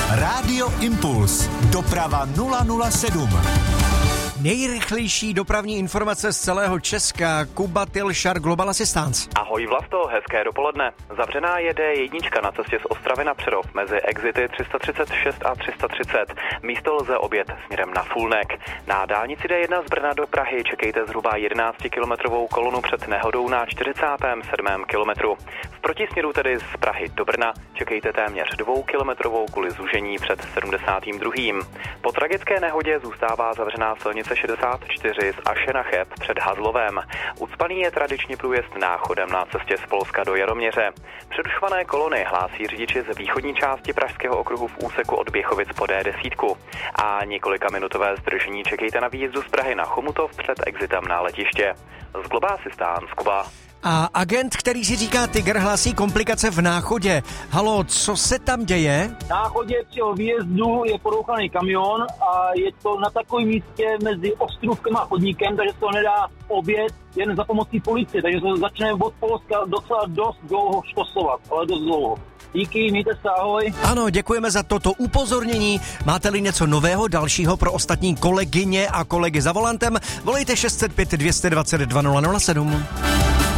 Rádio Impuls. Doprava 007. Nejrychlejší dopravní informace z celého Česka. Kuba Tilšar, Global Assistance. Ahoj Vlasto, hezké dopoledne. Zavřená je D1 na cestě z Ostravy na Přerov mezi exity 336 a 330. Místo lze objet směrem na Fulnek. Na dálnici D1 z Brna do Prahy čekejte zhruba 11-kilometrovou kolonu před nehodou na 47. kilometru. V protisměru tedy z Prahy do Brna čekejte téměř 2-kilometrovou kvůli zúžení před 72. Po tragické nehodě zůstává zavřená silnice 64 z Aše na Cheb před Hazlovem. Ucpaný je tradičně průjezd náchodem na cestě z Polska do Jaroměře. Přerušované kolony hlásí řidiči z východní části Pražského okruhu v úseku od Běchovic po D10. A několika minutové zdržení čekejte na výjezdu z Prahy na Chomutov před exitem na letiště. Z Global Assistance, Kuba. A agent, který si říká Tiger, hlásí komplikace v Náchodě. Halo, co se tam děje? V Náchodě při výjezdu je porouchaný kamion a je to na takovém místě mezi Ostrůvkem a chodníkem, takže se to nedá objet jen za pomocí policie, takže se začne od Polska docela dost dlouho štosovat, ale dost dlouho. Díky, mějte se, ahoj. Ano, děkujeme za toto upozornění. Máte-li něco nového, dalšího pro ostatní kolegyně a kolegy za volantem, volejte 605 220 2007.